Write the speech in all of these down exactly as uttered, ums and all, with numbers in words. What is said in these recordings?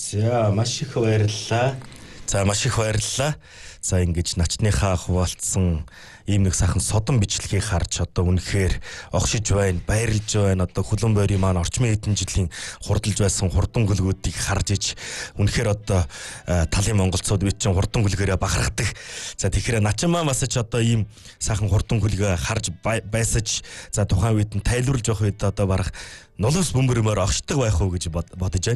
За маш их баярлалаа. За маш их баярлалаа. За ингэж начныхаа хуваалцсан ийм нэг сайхан содон бичлэгийг харж одоо үнэхээр огшиж байна, баярлж байна. Одоо Хүлэн бойрын маань орчмын хэдэн жилийн хурдалж байсан хурдан гүлгүүдийг харж иж үнэхээр одоо талын монголцууд бид чинь хурдан гүлгээрээ бахархдаг. За тэгэхээр начин маань бас ч одоо ийм сайхан хурдан гүлгээ харж байсаж за тухайн үед нь тайлбарлаж явах үед одоо барах нулимс бөмбөрмөр огшдог байх уу гэж бодож байна.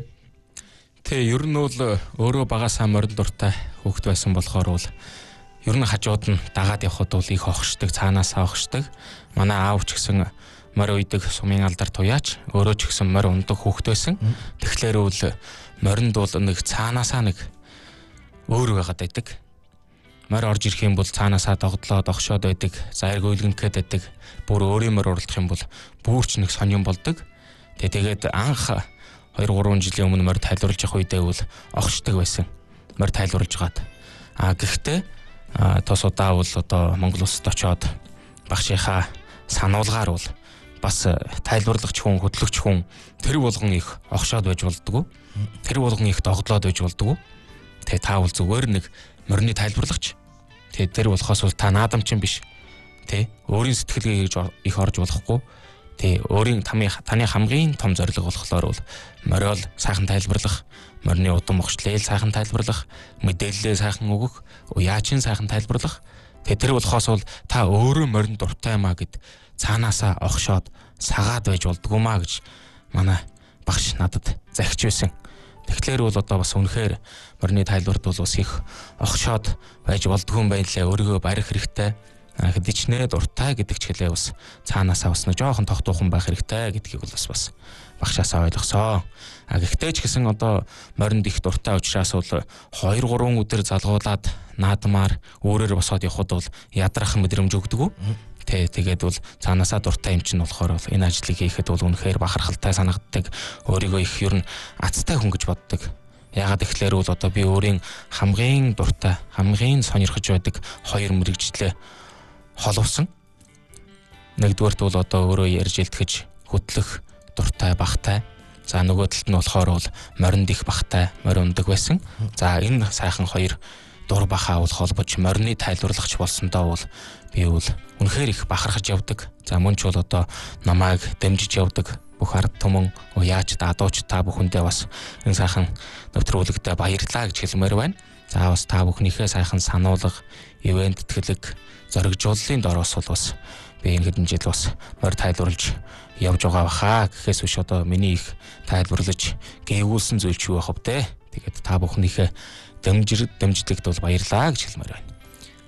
Тэ ер нь бол өөрөө багасаа морил дуртай хүүхэд байсан болохоор бол ер нь хажууд нь дагаад явхад бол их огшдог, цаанаасаа огшдог. Манай аав ч гэсэн морь уйдаг сумын алдар туяач, өөрөө ч гэсэн морь ундаг хүүхэд байсан. Тэгэхээр бол моринд бол нэг цаанаасаа нэг өөр байгаад байдаг. Морь орж ирэх юм бол цаанаасаа догдлоод огшоод байдаг, зайг уйлгэнхэд байдаг. Бүр өөрийн морь уралдах юм бол бүрч нэг сонирн болдог. Тэ тэгээд анх хоёр гурван жилийн өмнө морь тайлбарлаж явах үедээ бол огшдог байсан. Морь тайлбарлаж гаад. А гэхдээ тос удаа бол одоо Монгол улсад очоод багшийнхаа сануулгаар бол бас тайлбарлагч хүн, хөтлөгч хүн тэр болгон их огшоод байж болдгоо. Тэр болгон их догдлоод байж болдгоо. Тэгээ та бол зүгээр нэг морины тайлбарлагч. Тэгээ тэр болохоос бол та наадамчин биш. Тэ өөрийн сэтгэлгээ их орж болохгүй. Тэ өөрийн таны таны хамгийн том зорилго болохоор бол мориол сайхан тайлбарлах, морины удам огшлeel сайхан тайлбарлах, мэдээлэлээ сайхан өгөх, уяачин сайхан тайлбарлах. Тэ тэр болохоос бол та өөрөө морин дуртай маа гэд цаанаасаа огшоод сагаад байж болдгоо маа гэж манай багш надад захиж байсан. Тэгэхээр бол одоо бас үнэхээр морины тайлбарт бол бас их огшоод байж болдгоо юм байна лээ. Өөрийгөө барих хэрэгтэй. Хэдичнээ дуртай гэдэг ч хэлээ бас цаанаасаа бас нэг жоохон тогтуухан байх хэрэгтэй гэдгийг бол бас бас багшаасаа ойлгосоо. А гэхдээ ч гэсэн одоо моринд их дуртай учраас бол хоёр гурван өдөр залгуулад наадмаар өөрөөр босоод явхад бол ядрах мэдрэмж өгдөг. Тэ тэгээд бол цаанаасаа дуртай юм чинь болохоор бол энэ ажлыг хийхэд бол үнэхээр бахархалтай санагддаг. Өөрийгөө их ер нь азтай хүн гэж боддог. Яагаад гэвэл бол одоо би өөрийн хамгийн дуртай, хамгийн сонирхож байдаг хоёр мэрэгжлээ холовсон. Нэгдүгээрт бол одоо өөрөө ярьж илтгэж хөтлөх дуртай багтай. За нөгөө талд нь болохоор бол моринд их багтай, морь ундаг байсан. За энэ сайхан хоёр дур бахаа бол холбож морины тайлбарлагч болсондоо бол би бол үнэхээр их бахархаж явдаг. За мөн ч бол одоо намайг дэмжиж явдаг бүх ард түмэн, уяач, дадууч та бүхэндээ бас энэ сайхан нэвтрүүлэгтээ баярлалаа гэж хэлмээр байна. За бас та бүхнийхээ сайхан сануулга, ивент тэтгэлэг зоригжууллын дороос бол бас би энэ хэдэн жил бас морь тайлбарлаж явж байгаа баха. Гэхээс биш одоо миний их тайлбарлаж гээгүүлсэн зүйл ч юу байх вэ? Тэгээд та бүхнийхээ дэмжир дэмжлэгт бол баярлалаа гэж хэлмээр байна.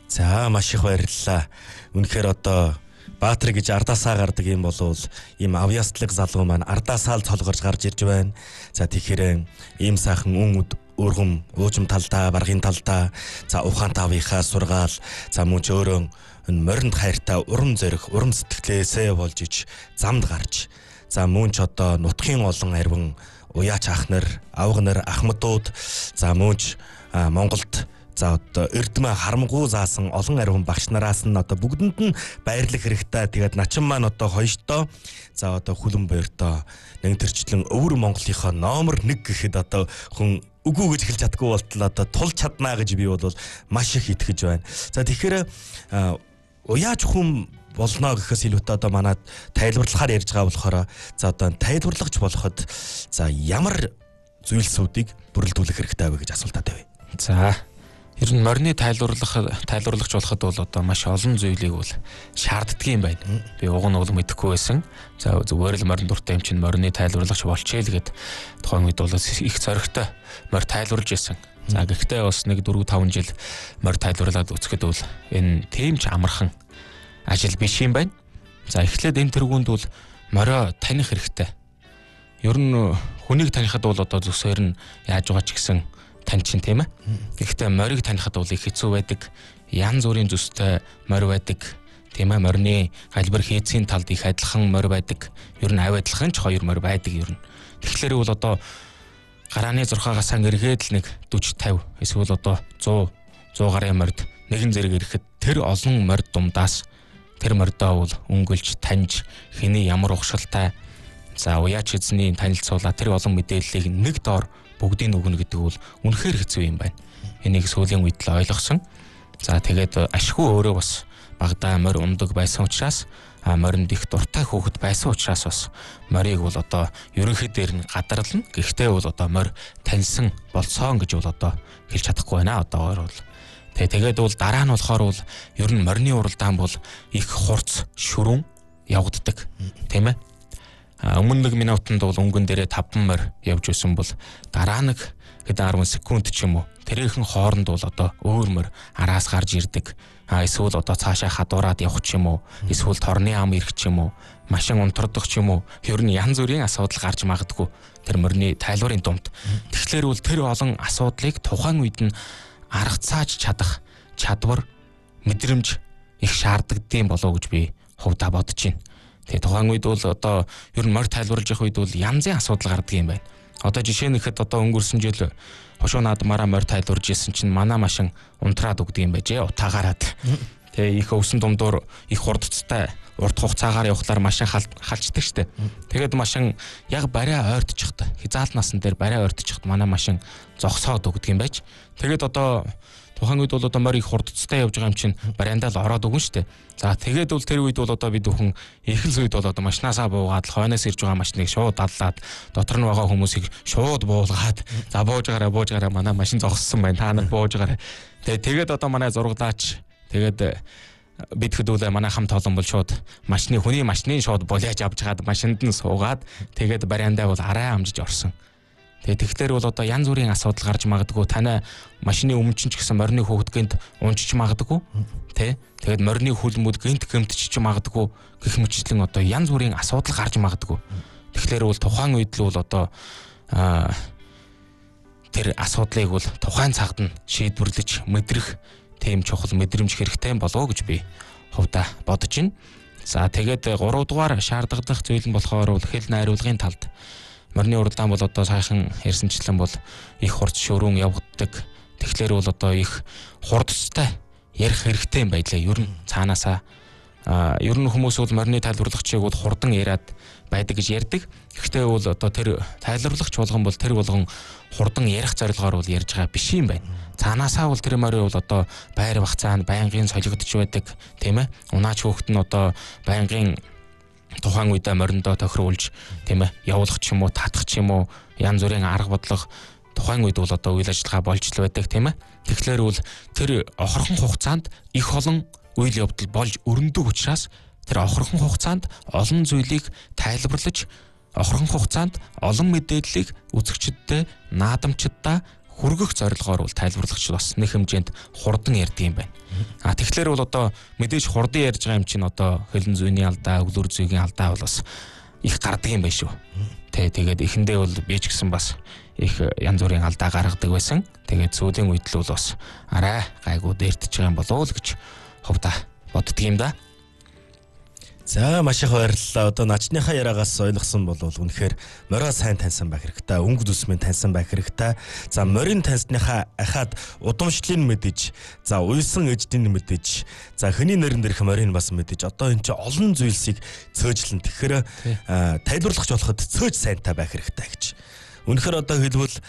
За маш их баярлалаа. Үнэхээр одоо Баатар гэж ардаасаа гардаг юм болвол ийм авьяастлаг залуу маань ардаасаа л цолгорж гарч ирж байна. За тэгэхээр ийм сайхан үн өргөм уужим талдаа, баргын талдаа, за ухаан тавынхаа сургаал, за мөн ч өөрөө моринд хайртай урам зориг, урам сэтгэлээсээ болж иж замд гарч, за мөн ч одоо нутгийн олон арвин уяач ах нар, авга нар, ахмадууд, за мөн ч Монголд за одоо эрдмэ харамгуу заасан олон арвин багш нараас нь одоо бүгдэнд нь баярлах хэрэгтэй. Тэгээд начин маань одоо хоёртоо за одоо Хүлэн бойртоо нэг төрчлэн өвөр Монголынхоо номер нэг гэхэд одоо хүн үгүй гэж хэлж чаддгүй болтол одоо тулж чаднаа гэж би бол маш их итгэж байна. За тэгэхээр уяач хүн болно гэхээс илүүтэй одоо манад тайлбарлахаар ярьж байгаа болохоор за одоо тайлбарлагч болоход за ямар зүйлсүүдийг бүрэлдүүлэх хэрэгтэй вэ гэж асуултаад байв. За ер нь морины тайлбарлах тайлбарлагч болоход бол одоо маш олон зүйлийг бол шаарддаг юм байна. Би уг нь бол мэдэхгүй байсан. За зүгээр л морин дуртай юм чинь морины тайлбарлагч болчихъя л гэд тухайн үед бол их зоригтой морь тайлбарлаж байсан. За гэхдээ бас нэг дөрвөн таван жил морь тайлбарлаад үзэхэд бол энэ тийм ч амархан ажил биш юм байна. За эхлээд энэ тэргуунд бол морио таних хэрэгтэй. Ер нь хүнийг танихад бол одоо зөвсөөр нь яаж байгаа ч гэсэн тань чинь тийм ээ. Гэхдээ морийг танихад бол их хэцүү байдаг. Янз бүрийн зүстэй морь байдаг. Тийм ээ, морины галбир хийцийн талд их адилхан морь байдаг. Ер нь авь адилхан ч хоёр морь байдаг ер нь. Тэгэхээр бол одоо гарааны зурхаагаас эргээд л нэг дөрвөн тавь эсвэл одоо зуун зуун гарын морьд нэгэн зэрэг ирэхэд тэр олон морь дундаас тэр морьдоо бол өнгөлж таньж хэний ямар ухшилтай За уяач эзний танилцуулаа тэр олон мэдээллийг нэг доор бүгдийг өгнө гэдэг бол үнэхээр хэцүү юм байна. Энийг сүүлийн үед л ойлгосон. За тэгээд ашгүй өөрөө бас багада морь ундаг байсан учраас моринд их дуртай хүүхэд байсан учраас бас морийг бол одоо ерөнхий дээр нь гадарлана. Гэхдээ бол одоо морь таньсан болцоон гэж бол одоо хэлж чадахгүй байна одоогоор бол. Тэгээд бол дараа нь болохоор бол ер нь морины уралдаан бол их хурц шүрүүн явагддаг тийм ээ. Өмнө нэг минутанд бол өнгөн дээрээ таван морь явж исэн бол дараа нэг хэдэн арван секунд ч юм уу тэрийнхэн хооронд бол одоо өөр морь араас гарч ирдэг. А эсвэл одоо цаашаа хадуураад явах ч юм уу, эсвэл торны ам ирэх ч юм уу, машин унтардах ч юм уу, ер нь янз бүрийн асуудал гарч магадгүй тэр морины тайлбарын дунд. Тэгэхээр бол тэр олон асуудлыг тухайн үед нь арга цааж чадах чадвар, мэдрэмж их шаарддагдсан болоо гэж би хувьдаа бодож байна. Тэгээ тухайн үед бол одоо ер нь морь тайлбарлаж явах үед бол янзын асуудал гардаг юм байна. Одоо жишээ нь ихэд одоо өнгөрсөн жил хошуу наадмаараа морь тайлбарж исэн чинь манай машин унтраад өгдөг юм байжээ. Утаагараад. Тэгээ их өвсөн дундуур их хурдцтай урт хугацаагаар явхлаар машин халчдаг штэ. Тэгээд машин яг бариа ойртчихд. Хязаалт насан дээр бариа ойртчихд манай машин зогсоод өгдөг юм байж. Тэгээд одоо тухайн үед бол одоо морь их хурдцтай явж байгаа юм чинь бариандаа л ороод өгнө штэ. За тэгээд бол тэр үед бол одоо бид бүхэн ихэнх үед бол одоо машинаасаа буугаад хойноос ирж байгаа машиныг шууд даллаад дотор нь байгаа хүмүүсийг шууд буулгаад за бууж гараа бууж гараа манай машин зогссон байна. Та нар бууж гараа. Тэгээд тэгээд одоо манай зурглаач тэгээд бид хөдөлөө манай хамт олон бол шууд машины хүний машины шууд буляаж авч хаад машинд нь суугаад тэгээд бариандаа бол арай амжиж орсон. Тэгээд тэгэхээр бол одоо янз бүрийн асуудал гарч магадгүй. Танай машины өмнө ч гэсэн морины хөөгд гэнт унжиж магадгүй. Тэ? Тэгээд морины хүлмүүд гэнт гэмтчих магадгүй. Гэх мэтлэн одоо янз бүрийн асуудал гарч магадгүй. Тэгэхээр бол тухайн үед л бол одоо аа тэр асуудлыг бол тухайн цагт нь шийдвэрлэж мэдрэх тийм чухал мэдрэмж хэрэгтэй болов гэж би хувьдаа бодож байна. За тэгээд гурав дугаар шаардлагатай зүйл нь болохоор хэл найруулгын талд морины уралдаан бол одоо сайхан ярьсанчлан бол их хурц шөрүүн явагддаг. Тэгэхээр бол одоо их хурдцтай ярих хэрэгтэй юм байлаа. Ер нь цаанаасаа а ер нь хүмүүс бол морины тайлбарлагчийг бол хурдан яриад байдаг гэж ярьдаг. Гэхдээ бол одоо тэр тайлбарлагч болгон бол тэр болгон хурдан ярих зорилгоор бол ярьж байгаа биш юм байна. Цаанаасаа бол тэр морь бол одоо байр багцаанд байнгын солигдож байдаг, тийм ээ. Унаач хөөхт нь одоо байнгын тухайн үедээ мориндоо тохируулж тийм ээ явуулах ч юм уу татах ч юм уу янз бүрийн арга бодлого тухайн үед бол одоо үйл ажиллагаа болж л байдаг тийм ээ. Тэгэхээр бол тэр охорхон хугацаанд их олон үйл явдал болж өрнөдөг учраас тэр охорхон хугацаанд олон зүйлийг тайлбарлаж охорхон хугацаанд олон мэдээллийг үзэгчдэд наадамчдаа хүргэх зорилгоор бол тайлбарлагч бас нэг хэмжээнд хурдан ярьдаг юм байна. А тэгэхээр бол одоо мэдээж хурдан ярьж байгаа юм чинь одоо хөлн зүйний алдаа, өглөр зүйн алдаа бол бас их гардаг юм байна шүү. Тэ тэгээд эхэндээ бол би ч гэсэн бас их янз бүрийн алдаа гаргадаг байсан. Тэгээд сүүлийн үед л бол бас арай гайгүй дээртэж байгаа юм болов уу гэж хувьдаа боддөг юм да. За маш их баярлалаа. Одоо начныхаа яраагаас ойлгосон бол үнэхээр морио сайн таньсан байх хэрэгтэй. Өнгө дүсмийн таньсан байх хэрэгтэй. За морин таньсныхаа ахаад удамшлыг мэдэж, за уйсан эждийн мэдэж, за хүний нэрэн дээрх морин бас мэдэж. Одоо энэ чинь олон зүйлсийг цөөжлөн. Тэгэхээр тайлбарлагч болоход цөөж сайнтай байх хэрэгтэй гэж. Үнэхээр одоо хэлбэл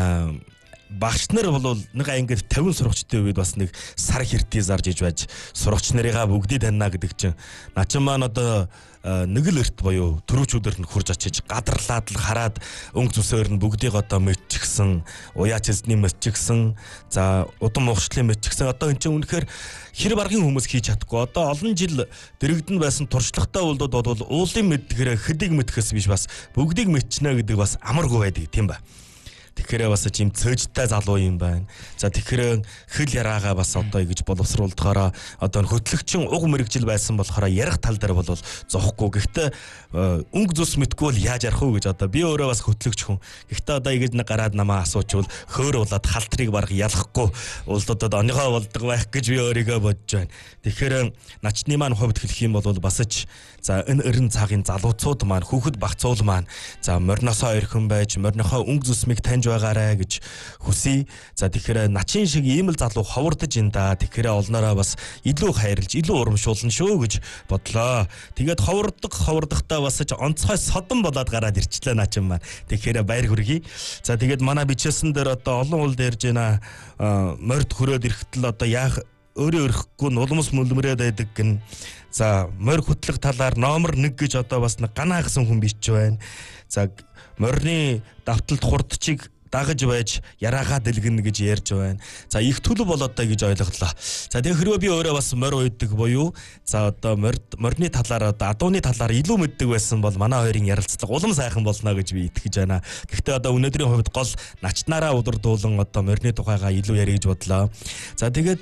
багш нар бол нэг ангид тавин сурагчтай үед бас нэг сар хэртий зарж иж байж сурагч нарыгаа бүгдийг таньна гэдэг чинь начин маань одоо нэг л эрт боيو төрүүчүүдээр нь хурж очиж гадарлаад л хараад өнгө зүсээр нь бүгдийг одоо мэдчихсэн уяач эзний мэдчихсэн за удам угшлын мэдчихсэн одоо энэ чинь үнэхээр хэр баргийн хүмүүс хийж чадахгүй одоо олон жил дэрэгдэн байсан туршлагатай улдууд бол уулын мэддгэрэ хэдийг мэдхэс биш бас бүгдийг мэдчнэ гэдэг бас амаргүй байдаг тийм ба. Тэгэхээр бас юм цөөжтэй залуу юм байна. За тэгэхээр хэл яраагаа бас одоо ингэж боловсруулдахаараа одоо хөтлөгчин уг мэрэгжил байсан болохоор ярих тал дээр бол зоохгүй. Гэхдээ өнгө зүс мэдгүй бол яаж ярих вэ гэж одоо би өөрөө бас хөтлөгч хүн. Гэхдээ одоо ингэж нэг гараад намаа асуучвал хөөр болоод халтрыг барах ялахгүй улдуудад онёгоо болдог байх гэж би өөрийгөө бодож байна. Тэгэхээр начны маань хувьд хэлэх юм бол бас ч за энэ эрен цагийн залууцууд маань хүүхэд багцуул маань за мориноосоо ирхэн байж мориныхоо өнгө зүсмийг тань санаж байгаарэ гэж хүсье. За тэгэхээр начин шиг ийм л залуу ховордож ин да. Тэгэхээр олноороо бас илүү хайрлж, илүү урамшуулна шүү гэж бодлоо. Тэгээд ховордог ховордохтой бас ч онцгой содон болоод гараад ирчлээ начин маань. Тэгэхээр баяр хүргэе. За тэгээд манай бичсэн дээр одоо олон улд ярьж байна. Морд хөрөөд ирэхдээ одоо яах өөрөө өрөхгүй нулимс мөлмрээд байдаг гин. За морь хөтлөх талаар номер нэг гэж одоо бас нэг ганаагсан хүн бич байна. За морины давталт хурдчиг дагаж байж яраагаа дэлгэнэ гэж ярьж байна. За их төлөв болоод та гэж ойлголоо. За тэгээ хэрвээ би өөрөө бас морь уйдаг буюу за одоо морины талаар одоо адууны талаар илүү мэддэг байсан бол манай хоёрын ярилцлага улам сайхан болно гэж би итгэж байна. Гэхдээ одоо өнөөдрийн хувьд гол начнаараа удирдуулан одоо морины тухайгаа илүү ярих гэж бодлоо. За тэгээд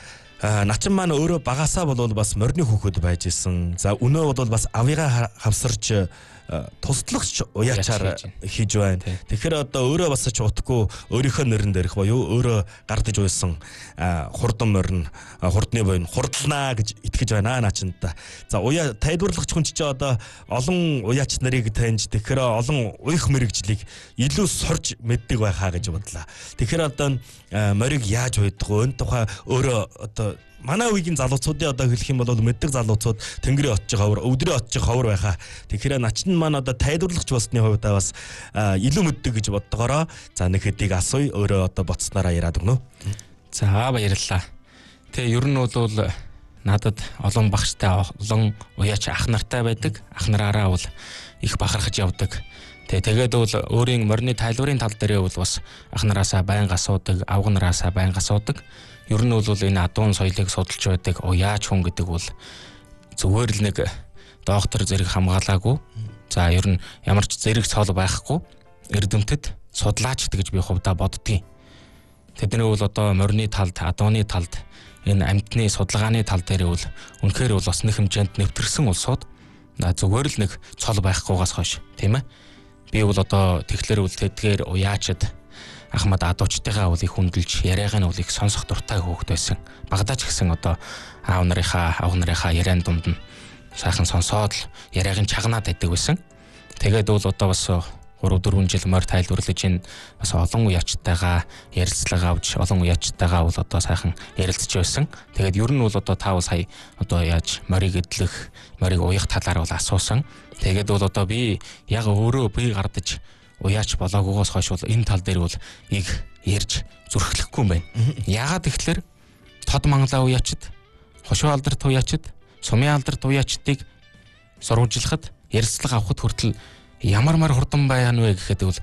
начин маань өөрөө багасаа бол бас морины хүүхэд байж исэн. За өнөө бол бас авьяага хавсарч туслагч уяачаар хийж байна. Тэгэхээр одоо өөрөө бас ч утгагүй өөрийнхөө нэрэн дээрх боёо өөрөө гардаж байсан хурдан морин хурдны буйн хурдлнаа гэж итгэж байна наачинта. За уяа тайлбарлагч хүн чи одоо олон уяач нарыг таньж тэгэхээр олон уйх мэрэгжлийг илүү сорж мэддэг байхаа гэж бодлаа. Тэгэхээр одоо морийг яаж уйдаг вэ? Энэ тухай өөрөө одоо манай үеийн залуучуудын одоо хэлэх юм бол мэддэг залуучууд тэнгэрийн отчих ховор, өвдрийн отчих ховор байхаа. Тэгэхээр начин маань одоо тайлбарлагч болсны хувьд бас илүү мэддэг гэж боддогоороо. За нэг хэдийг асууя, өөрөө одоо боцснараа яриад өгнө. За баярлалаа. Тэгээ ер нь бол надад олон багштай, олон уяач ах нартай байдаг. Ах нараараа бол их бахархаж явдаг. Тэгээ тэгээд бол өөрийн морины тайлбарын тал дээрээ бол бас ах нараасаа байнга асуудаг, авга нараасаа байнга асуудаг. Ер нь бол энэ адуун соёлыг судалж байдаг уяач хүн гэдэг бол зүгээр л нэг доктор зэрэг хамгаалаагүй. За ер нь ямар ч зэрэг цол байхгүй эрдэмтэд судлаач гэж би хувьдаа боддгийн. Тэдний бол одоо морины талд, адууны талд, энэ амьтны судалгааны тал дээр бол үнэхээр бол бас нэг хэмжээнд нэвтэрсэн улсууд зүгээр л нэг цол байхгүйгаас хойш, тийм ээ. Би бол одоо тэгэхээр бол тэдгээр уяачд Ахмад адуучтайгаа бол их хүндэлж яриагаа нь бол их сонсох дуртай хөөхт байсан. Багадаач гэсэн одоо аав нарынхаа, ав нарынхаа яриан дунд нь сайхан сонсоод л яриагийн чагнаад байдаг байсан. Тэгээд бол одоо бас гурав дөрвөн жил морь тайлбарлаж ин бас олон уяачтайгаа ярилцлага авч олон уяачтайгаа бол одоо сайхан ярилцж байсан. Тэгээд ер нь бол одоо тав сая одоо яаж морийг эдлэх, морийг уях талаар бол асуусан. Тэгээд бол одоо би яг өөрөө би гардаж уяач болоогоос хойш бол энэ тал дээр бол их ярьж зүрхлэхгүй юм байна. Яагаад гэвэл тод мангалаа уяачд, хошуу алдарт уяачд, сумын алдарт уяачдыг сурвалжлахад, ярилцлага авахд хүртэл ямар мар хурдан байна вэ гэхэд бол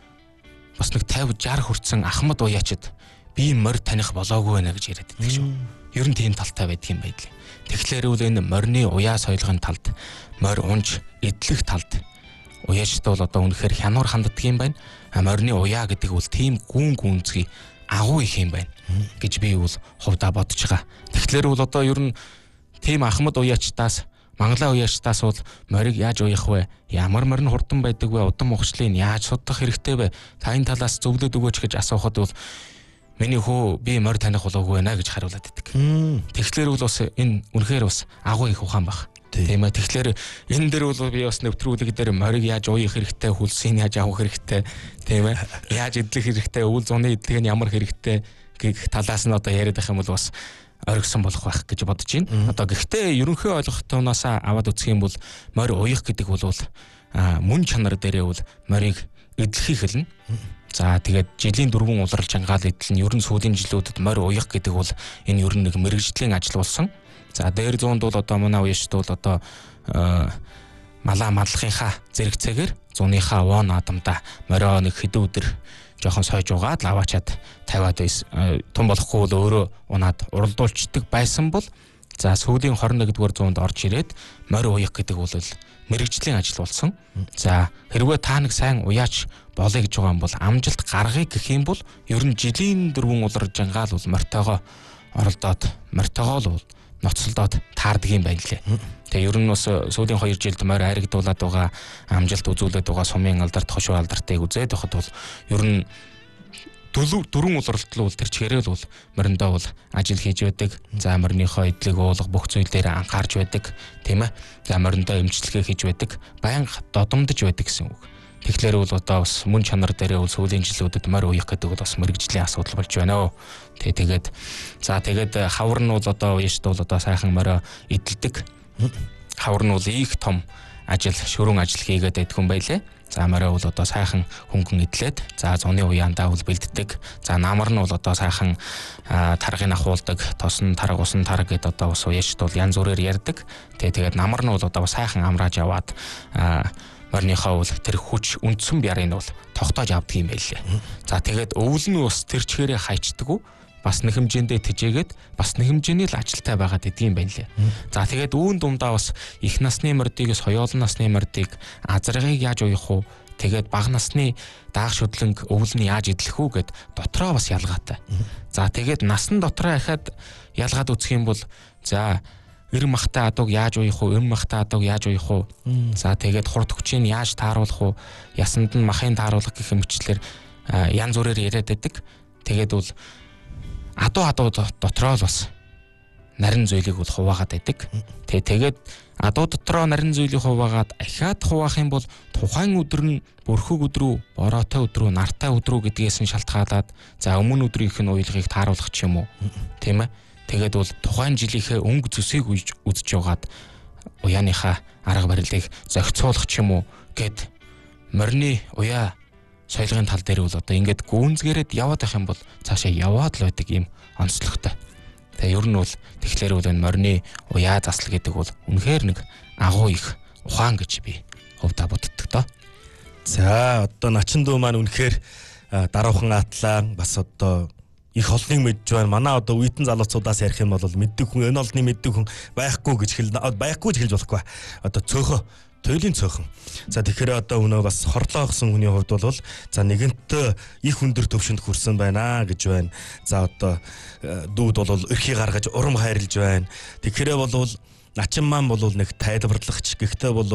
бас нэг пятьдесят шейдесят хүрсэн Ахмад уяачд би морь таних болоогүй байна гэж яриад байдаг шүү. Ер нь тийм талтай байдаг юм байдлаа. Тэгэхээр бол энэ морины уяа соёлгын талд, морь унж эдлэх талд уяачд бол одоо үнэхээр хянуур ханддаг юм байна. Морины уяа гэдэг бол тийм гүн гүнзгий агуу их юм байна гэж би бол хувьдаа бодож байгаа. Тэгэхээр бол одоо ер нь тийм Ахмад уяачтаас, Мангалаа уяачтаас бол морийг яаж уях вэ? Ямар морин хурдан байдаг вэ? Удам ухчлыг яаж судах хэрэгтэй вэ? Та энэ талаас зөвлөд өгөөч гэж асуухад бол миний хөө би морь таних болоогүй байна гэж хариулаад байдаг. Тэгэхээр бол бас энэ үнэхээр бас агуу их ухаан баг. Тийм ээ. Тэгэхээр энэ дээр бол би бас нэвтрүүлэг дээр морийг яаж уях хэрэгтэй, хөлсийг яаж авах хэрэгтэй, тийм ээ. Яаж эдлэх хэрэгтэй, өвөл зуны эдлэг нь ямар хэрэгтэй гэх талаас нь одоо яриад байх юм бол бас оргисон болох байх гэж бодож байна. Одоо гэхдээ ерөнхий ойлголтоноос аваад үзэх юм бол морь уях гэдэг бол мөн чанар дээрээ бол морийг эдлэхийг хэлнэ. За тэгээд жилийн дөрвөн улирал чангаал эдлэн ерөн сүүлийн жилүүдэд морь уях гэдэг бол энэ ер нь нэг мэрэгжлийн ажил болсон. За дээр зуунд бол одоо манай уяачд бол одоо малаа мадлахынхаа зэрэгцээгээр зуныхаа вон адамда морио нэг хэдэн өдөр жоохон сойж угаад л аваачаад тавиад тун болохгүй бол өөрөө унаад уралдуулцдаг байсан бол за сүүлийн хорин нэгдүгээр зуунд орж ирээд морь уях гэдэг бол мэрэгжлийн ажил болсон. За хэрвээ та нэг сайн уяач болъё гэж байгаа юм бол амжилт гаргыг гэх юм бол ер нь жилийн дөрвөн улирал жангаал бол морьтойгоо оролдоод морьтойгоо л ноцолдоод таардаг юм байна лээ. Тэгээ ер нь бас сүүлийн хоёр жилд морь харигдуулаад байгаа, амжилт үзүүлээд байгаа сумын алдарт, хошуу алдартыг үзээд байхад бол ер нь дөрвөн улиралт л тэр чигээрээ л мориндоо бол ажил хийж байдаг. За морьныхоо эдлэг уулга бүх зүйл дээр анхаарч байдаг, тийм ээ. За мориндоо эмчилгээ хийж байдаг, байнга додомдож байдаг гэсэн үг. Тэгэхээр бол одоо бас мөн чанар дээрээ бол сүүлийн жилүүдэд морь уух гэдэг бол бас мэрэгжлийн асуудал болж байна. Тэ тэгээд за тэгээд хавар нь бол одоо яшд бол одоо сайхан морио эдэлдэг. Хавар нь бол их том ажил, шөрөн ажил хийгээд байдаг юм байлээ. За морио бол одоо сайхан хөнгөн эдлээд, за зуны уяандаа бол бэлддэг. За намар нь бол одоо сайхан таргыг ахуулдаг, тосон тараг, усан тараг гэдээ одоо бас яшд бол янз бүрээр ярьдаг. Тэ тэгээд намар нь бол одоо сайхан амрааж аваад морьныхоо бол тэр хүч үндсэн бярыг нь бол тогтоож авдаг юм байлээ. За тэгээд өвөл нь бас тэр чигээрээ хайчдаг. Бас нэг хэмжээндээ тэжээгээд бас нэг хэмжээний л ажилтай байгаад идэм байна лээ. За тэгээд үүн дундаа бас их насны мордыг, соёолын насны мордыг, азаргыг яаж уях уу? Тэгээд бага насны даах шүдлэнг өвөл нь яаж идэлх үү гэд дотроо бас ялгаатай. За тэгээд насан дотроо ахаад ялгаад үзэх юм бол за эр махтай адууг яаж уях уу? Эм махтай адууг яаж уях уу? За тэгээд хурд хүчийг яаж тааруулах уу? Ясанд нь махын тааруулах гэх мэтчлэр янз бүрээр яриад байдаг. Тэгээд бол адуу адуу дотроо л бас нарийн зүйлийг бол хуваагаад байдаг. Тэ тэгээд адуу дотроо нарийн зүйлийг хуваагаад ахаад хуваах юм бол тухайн өдөр нь бүрхэг өдрөө, бороотой өдрөө, нартай өдрөө гэдгээс нь шалтгаалаад за өмнө өдрийнх нь уялгыг тааруулах ч юм уу. Тийм ээ. Тэгээд бол тухайн жилийнхээ өнгө зүсийг үзэж яваад уяаныхаа арга барилыг зохицуулах ч юм уу гэд морины уяа соёлын тал дээр бол одоо ингээд гүнзгээрээд яваад байх юм бол цаашаа яваад л байдаг юм онцлогтой. Тэгээ ер нь бол тэгэхээр бол энэ морины уяа засал гэдэг бол үнэхээр нэг агуу их ухаан гэж би хувьдаа боддог доо. За одоо начин дүү маань үнэхээр даруухан атлаа бас одоо их олныг мэдж байна. Манай одоо үеийн залуучуудаас ярих юм бол мэддэг хүн, энэ олны мэддэг хүн байхгүй гэж хэл байхгүй гэж хэлж болохгүй. Одоо цөөхөө туйлын цөөхөн. За тэгэхээр одоо өнөө бас хорлоо гсэн хүний хувьд бол за нэгэнтээ их өндөр төвшөнд хүрсэн байна гэж байна. За одоо дүүд бол өрхий гаргаж урам хайрлж байна. Тэгэхээр бол начин маань бол нэг тайлбарлагч. Гэхдээ бол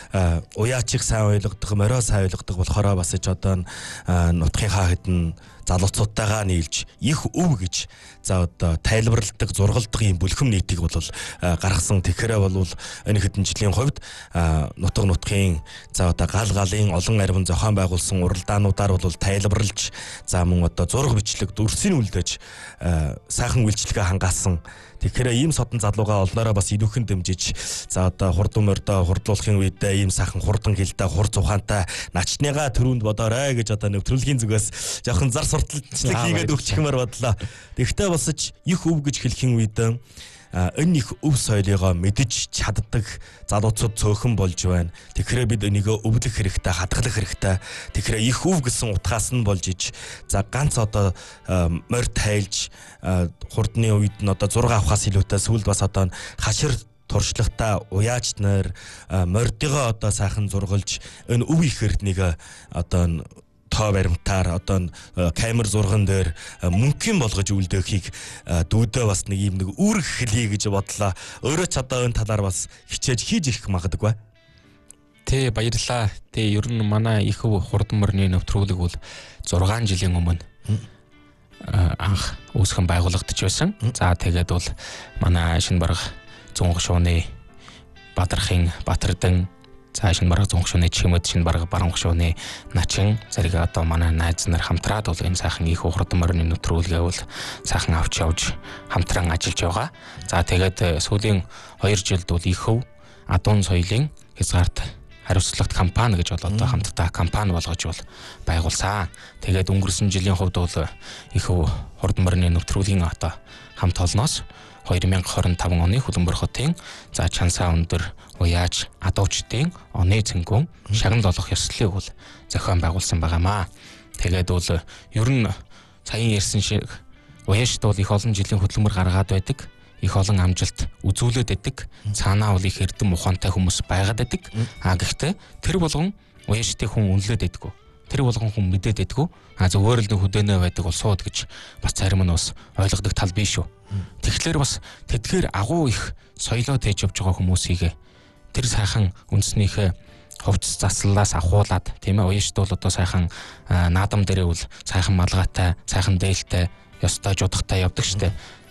уяачиг сайн ойлгодог, морио сайн ойлгодог болохоор бас ч одоо нутгийнхаа хэдэн залуучуудтайгаа нийлж их өв гэж за одоо тайлбарладаг, зургалдаг юм бүлхэм нийтийг бол гаргасан. Тэгэхээр бол энэ хэдэн жилийн хувьд нутаг нутгийн за одоо гал галын олон арвин зохион байгуулсан уралдаануудаар бол тайлбарлаж за мөн одоо зураг бичлэг дүрсийн үлдээж сайхан үйлчлэгээ хангаасан. Тэгэхээр ийм содон залууга олноороо бас илүүхэн дэмжиж за одоо хурдан мордоо хурдлуулахын үедээ ийм сайхан хурдан гэлдэ хурц ухаантай начныгаа төрөнд бодоорой гэж одоо нэвтрүүлгийн зүгээс жоохон зар сурталчлаг хийгээд өгчихмээр бодлоо. Тэгвэл босч их өв гэж хэлхийн үед энэ их өв соёлыгоо мэдэж чаддаг залуучууд цөөхөн болж байна. Тэгэхээр бид энийгөө өвлөх хэрэгтэй, хадгалах хэрэгтэй. Тэгэхээр их өв гэсэн утгаас нь болж иж за ганц одоо морь тайлж хурдны үед нь одоо зураг авахаас илүүтэй сүүлд бас одоо хашир туршлагатай уяач нар мордыгоо одоо сайхан зургалж энэ өв их эрднийг одоо тоо баримтаар одоо камер зурган дээр мөнгөний болгож үлдээхийг дүүдээ бас нэг юм нэг үүрэг хэлье гэж бодлоо. Өөрөө ч одоо энэ талаар бас хичээж хийж ирэх магадгүй. Тэ баярлаа. Тэ ер нь манай их хурдан морины нэвтрүүлэг бол зургаан жилийн өмнө анх үүсгэн байгуулагдаж байсан. За тэгээд бол манай шинэ бараг зунх шууны Бадархын Батардан за шинэ бараг зунх шууны Чимэд шинэ бараг Баруунх шууны Начин зэрэг одоо манай найз нар хамтраад бол энэ сайхан их хурдан морины нэвтрүүлгээ бол сайхан авч явж хамтран ажиллаж байгаа. За тэгээд сүүлийн хоёр жилд бол их хөв адуун соёлын хязгаарт хариуцлагат компани гэж бол одоо хамтдаа компани болгож бол байгуулсан. Тэгээд өнгөрсөн жилийн хувьд бол их хурдан морины нэвтрүүлгийн одоо хамт олноос two thousand twenty-five оны Хөлбөмбөр хотын за Чансаа өндөр уяаж адуучдын оны цэнгүүн шагнал олох ёслолыг бол зохион байгуулсан байгаамаа. Тэгээд бол ер нь саяхан ярьсан шиг уяажд бол их олон жилийн хөдөлмөр гаргаад байдаг. Их олон амжилт үзүүлээд байдаг. Цаанаа бол их эрдэм ухаантай хүмүүс байгаад байдаг. А гэхдээ тэр болгон уяажтыг хүн үнэлээд байдаггүй. Тэр болгон хүн мэдээд байдаггүй. А зөвөр л нэг хөдөөнөө байдаг бол сууд гэж бас зарим нь бас ойлгодог тал биш шүү. Тэгэхээр бас тэдгээр агуу их соёлоо тээж явж байгаа хүмүүсийг тэр сайхан үндэснийхээ хувцас заслалаас ахуулаад тийм ээ уяажт бол одоо сайхан наадам дээрээ бол сайхан малгайтай, сайхан дээлтэй, ёстой жудахтай явдаг штэ.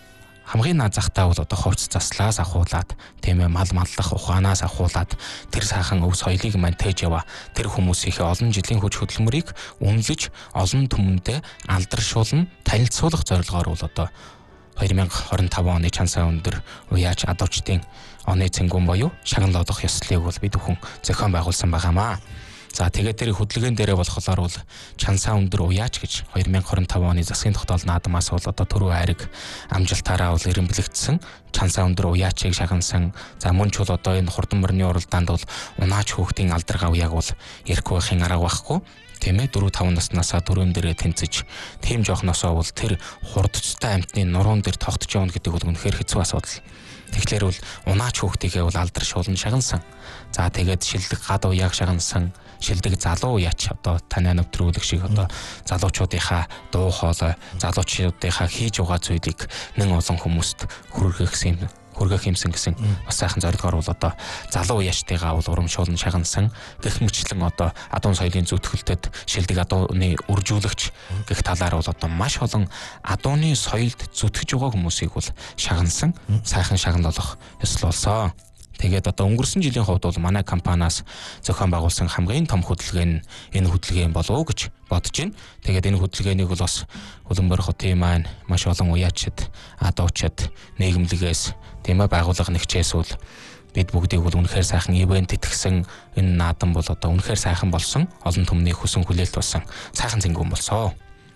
хамгийн наад захтаа бол одоо ховц заслаас ахуулаад тийм ээ мал маллах ухаанаас ахуулаад тэр сайхан өв соёлыг маань тээж яваа тэр хүмүүсийнхээ олон жилийн хүч хөдөлмөрийг үнэлж олон түмэндээ алдаршуулна танилцуулах зорилгоор бол одоо two thousand twenty-five оны Чансаа өндөр уяач адуучдын оны цэнгүүн буюу шагнал олох ёслолыг бол бид бүхэн зохион байгуулсан байгаамаа. За тэгээд тэр хөдөлгөөн дээрээ болохоор бол Чансаа өндөр уяач гэж two thousand twenty-five оны засгийн тогтоол наадмаас бол одоо түрүү хайрыг амжилтаараа бол эренбэлэгдсэн Чансаа өндөр уяачийг шагнасан. За мөн ч бол одоо энэ хурдан мөрний уралдаанд бол унаач хүүхдийн алдаргаа уяаг бол ярих байхын арга байхгүй. Тийм ээ four five наснасаа төрөн дээрээ тэнцэж тийм жоохносоо бол тэр хурдцтай амтны нуруунд дээр тогтож явна гэдэг бол үнэхээр хэцүү асуудал. Тэгэхээр бол унаач хүүхдийгээ бол алдаршуулна шагнасан. За тэгээд шилдэг гадуу яг шагнасан, шилдэг залуу яач одоо танай навтрүүлэг шиг одоо залуучуудынхаа дуу хоолой, залуучуудынхаа хийж байгаа зүйлийг нэн олон хүмүүст хүргэхсэн хүргэх юмсан гэсэн бас сайхан зорилгоор бол одоо залуу яштайгаа бол урамшуулн шагнасан гэх мэтлэн одоо адуун соёлын зүтгэлтэд шилдэг адууны үржүүлэгч гэх талаар бол одоо маш олон адууны соёлд зүтгэж байгаа хүмүүсийг бол шагнасан сайхан шагнал болох ёслол болсон. Тэгээд одоо өнгөрсөн жилийн хувьд бол манай компаниас зохион байгуулсан хамгийн том хөдөлгөөн нь энэ хөдөлгөөн болов уу гэж бодож байна. Тэгээд энэ хөдөлгөөнийг бол бас Хөлбөмбөр хотын маань маш олон уяачид, адуучид, нийгэмлэгээс тийм ээ байгууллага нэгчээс бол бид бүгдийг бол үнэхээр сайхан ивент итгэсэн энэ наадам бол одоо үнэхээр сайхан болсон. Олон түмний хүсэн хүлээлт болсон. Сайхан зэнгүүн болсон.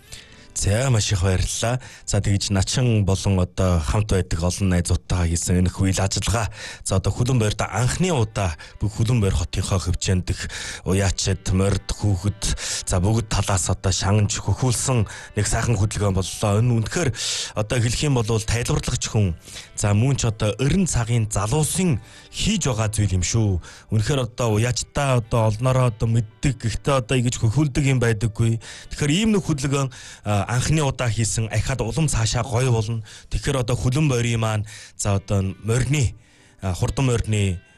За маш их баярлалаа. За тэгж начин болон одоо хамт байдаг олон найзуудтайгаа хийсэн энэ үйл ажиллагаа. За одоо Хөлбөмбөрд анхны удаа бүх Хөлбөмбөр хотынхоо хөвчөнд дэх уяачид, морд, хүүхэд за бүгд талаас одоо шангаж хөхүүлсэн нэг сайхан хөдөлгөөн боллоо. Энэ үнэхээр одоо хэлэх юм бол тайлбарлагч хүн. За мөн ч одоо өрн цагийн залуусын хийж байгаа зүйл юм шүү. Үнэхээр одоо уяачтаа одоо олноороо одоо мэддэг. Гэхдээ одоо ингэж хөхүүлдэг юм байдаггүй. Тэгэхээр ийм нэг хөдөлгөөн анхны удаа хийсэн ахад улам цаашаа гоё болно. Тэгэхээр одоо Хөлбөмбөрийн маань за одоо морины хурдан морины